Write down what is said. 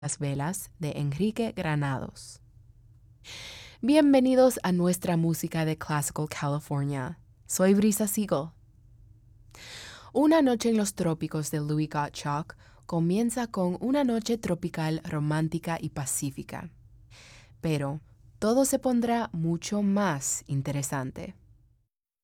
Las velas de Enrique Granados. Bienvenidos a nuestra música de Classical California. Soy Brisa Siegel. Una noche en los trópicos de Louis Gottschalk comienza con una noche tropical romántica y pacífica. Pero todo se pondrá mucho más interesante.